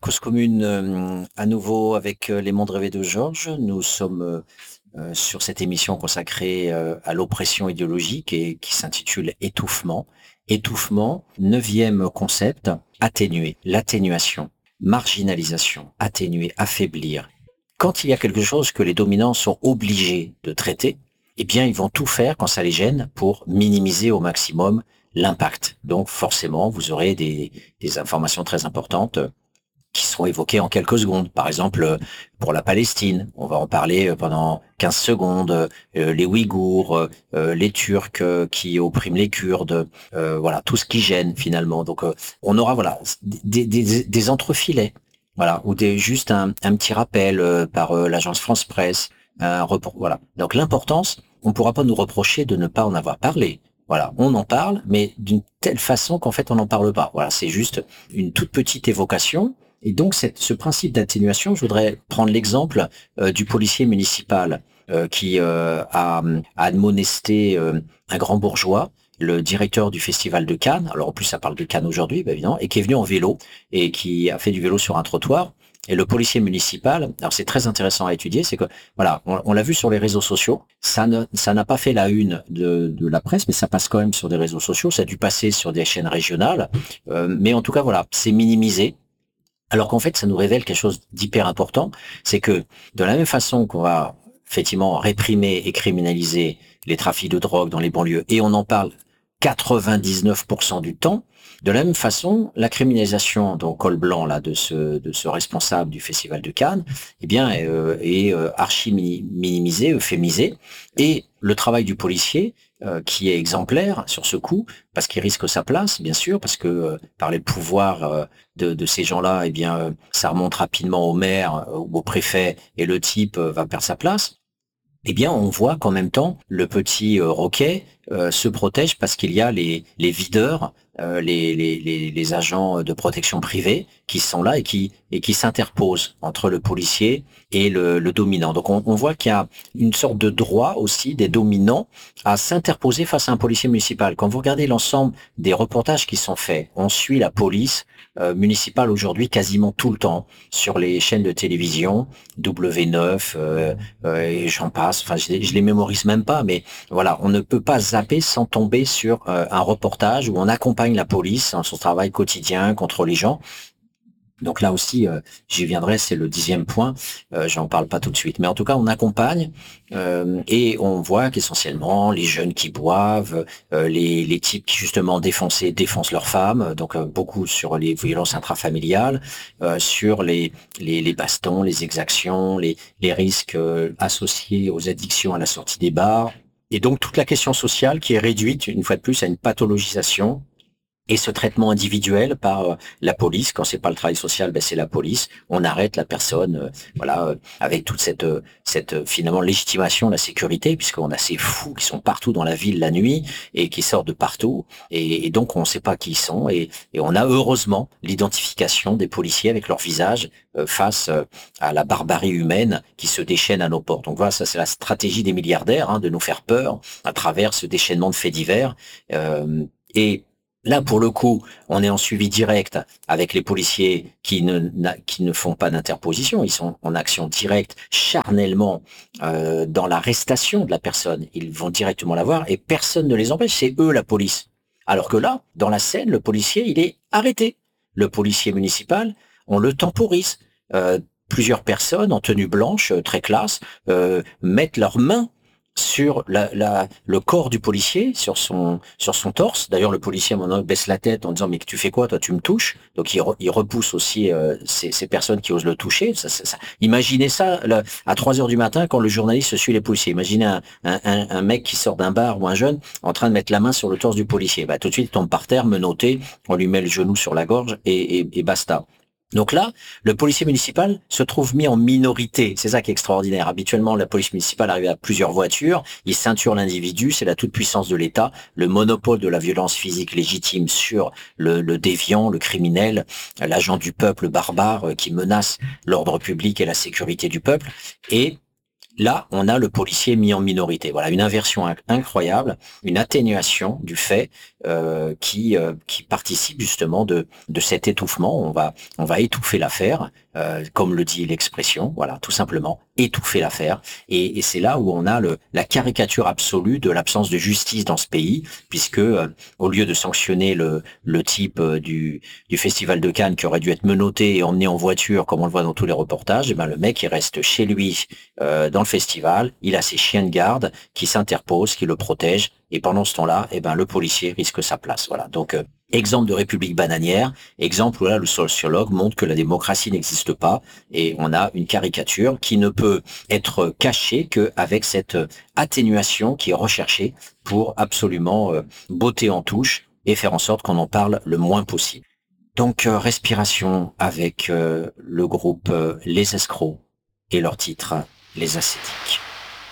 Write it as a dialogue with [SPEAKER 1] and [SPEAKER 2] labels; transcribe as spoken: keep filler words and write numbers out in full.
[SPEAKER 1] Cause commune, euh, à nouveau avec euh, Les Mondes rêvés de Georges. Nous sommes euh, euh, sur cette émission consacrée euh, à l'oppression idéologique et qui s'intitule Étouffement. Étouffement, neuvième concept, atténuer, l'atténuation, marginalisation, atténuer, affaiblir. Quand il y a quelque chose que les dominants sont obligés de traiter, eh bien, ils vont tout faire quand ça les gêne pour minimiser au maximum l'impact. Donc, forcément, vous aurez des, des informations très importantes qui seront évoquées en quelques secondes. Par exemple, pour la Palestine, on va en parler pendant quinze secondes, euh, les Ouïghours, euh, les Turcs euh, qui oppriment les Kurdes, euh, voilà, tout ce qui gêne finalement. Donc, euh, on aura voilà des, des, des entrefilets, voilà, ou des, juste un, un petit rappel euh, par euh, l'agence France Presse, un report, voilà. Donc, l'importance, on ne pourra pas nous reprocher de ne pas en avoir parlé. Voilà, on en parle, mais d'une telle façon qu'en fait, on n'en parle pas. Voilà, c'est juste une toute petite évocation. Et donc, cette, ce principe d'atténuation, je voudrais prendre l'exemple euh, du policier municipal euh, qui euh, a, a admonesté euh, un grand bourgeois, le directeur du festival de Cannes. Alors, en plus, ça parle de Cannes aujourd'hui, bah, évidemment, et qui est venu en vélo et qui a fait du vélo sur un trottoir. Et le policier municipal, alors c'est très intéressant à étudier, c'est que voilà, on, on l'a vu sur les réseaux sociaux, ça ne, ça n'a pas fait la une de, de la presse, mais ça passe quand même sur des réseaux sociaux, ça a dû passer sur des chaînes régionales, euh, mais en tout cas voilà, c'est minimisé. Alors qu'en fait, ça nous révèle quelque chose d'hyper important, c'est que de la même façon qu'on va effectivement réprimer et criminaliser les trafics de drogue dans les banlieues, et on en parle quatre-vingt-dix-neuf pour cent du temps, de la même façon, la criminalisation donc col blanc là de ce de ce responsable du festival de Cannes, eh bien euh, est euh, archi minimisé, euphémisé, et le travail du policier euh, qui est exemplaire sur ce coup, parce qu'il risque sa place, bien sûr, parce que euh, par les pouvoirs euh, de, de ces gens-là, eh bien euh, ça remonte rapidement au maire euh, ou au préfet, et le type euh, va perdre sa place. Eh bien, on voit qu'en même temps, le petit euh, Roquet euh, se protège parce qu'il y a les, les videurs, euh, les, les, les, les agents de protection privée qui sont là et qui, et qui s'interposent entre le policier et le, le dominant. Donc, on, on voit qu'il y a une sorte de droit aussi des dominants à s'interposer face à un policier municipal. Quand vous regardez l'ensemble des reportages qui sont faits, on suit la police euh, municipale aujourd'hui quasiment tout le temps sur les chaînes de télévision, W neuf, euh, euh, et j'en passe. Enfin, je, je les mémorise même pas, mais voilà, on ne peut pas zapper sans tomber sur euh, un reportage où on accompagne la police dans son travail quotidien contre les gens. Donc là aussi, euh, j'y viendrai, c'est le dixième point. Euh, j'en parle pas tout de suite, mais en tout cas, on accompagne euh, et on voit qu'essentiellement les jeunes qui boivent, euh, les, les types qui justement défoncent, défoncent leurs femmes, donc euh, beaucoup sur les violences intrafamiliales, euh, sur les, les les bastons, les exactions, les les risques euh, associés aux addictions à la sortie des bars, et donc toute la question sociale qui est réduite une fois de plus à une pathologisation. Et ce traitement individuel par euh, la police, quand c'est pas le travail social, ben c'est la police. On arrête la personne, euh, voilà, euh, avec toute cette, euh, cette euh, finalement légitimation de la sécurité, puisqu'on a ces fous qui sont partout dans la ville la nuit et qui sortent de partout, et, et donc on ne sait pas qui ils sont. Et, et on a heureusement l'identification des policiers avec leur visage euh, face euh, à la barbarie humaine qui se déchaîne à nos portes. Donc voilà, ça c'est la stratégie des milliardaires, hein, de nous faire peur à travers ce déchaînement de faits divers. Euh, et Là, pour le coup, on est en suivi direct avec les policiers qui ne, n'a- qui ne font pas d'interposition. Ils sont en action directe, charnellement, euh, dans l'arrestation de la personne. Ils vont directement la voir et personne ne les empêche. C'est eux, la police. Alors que là, dans la scène, le policier, il est arrêté. Le policier municipal, on le temporise. Euh, plusieurs personnes en tenue blanche, euh, très classe, euh, mettent leurs mains sur la, la, le corps du policier, sur son, sur son torse. D'ailleurs, le policier, à un moment donné, baisse la tête en disant, mais tu fais quoi, toi, tu me touches. Donc, il, re, il repousse aussi euh, ces, ces personnes qui osent le toucher. Ça, ça, ça. Imaginez ça là, à trois heures du matin, quand le journaliste suit les policiers. Imaginez un, un, un, un mec qui sort d'un bar ou un jeune en train de mettre la main sur le torse du policier. Bah, tout de suite, il tombe par terre, menotté, on lui met le genou sur la gorge et, et, et basta. Donc là, le policier municipal se trouve mis en minorité. C'est ça qui est extraordinaire. Habituellement, la police municipale arrive à plusieurs voitures, il ceinture l'individu, c'est la toute-puissance de l'État, le monopole de la violence physique légitime sur le, le déviant, le criminel, l'agent du peuple barbare qui menace l'ordre public et la sécurité du peuple. Et là, on a le policier mis en minorité. Voilà, une inversion inc- incroyable, une atténuation du fait euh, qui euh, qui participe justement de de cet étouffement. On va on va étouffer l'affaire, euh, comme le dit l'expression. Voilà, tout simplement étouffer l'affaire. Et, et c'est là où on a le la caricature absolue de l'absence de justice dans ce pays, puisque euh, au lieu de sanctionner le le type euh, du du festival de Cannes qui aurait dû être menotté et emmené en voiture, comme on le voit dans tous les reportages, et ben le mec il reste chez lui euh, dans le festival, il a ses chiens de garde qui s'interposent, qui le protègent, et pendant ce temps-là, eh ben le policier risque sa place. Voilà. Donc euh, exemple de république bananière, exemple où là le sociologue montre que la démocratie n'existe pas, et on a une caricature qui ne peut être cachée qu'avec cette atténuation qui est recherchée pour absolument euh, botter en touche et faire en sorte qu'on en parle le moins possible. Donc euh, respiration avec euh, le groupe euh, Les Escrocs et leur titre Les Ascétiques.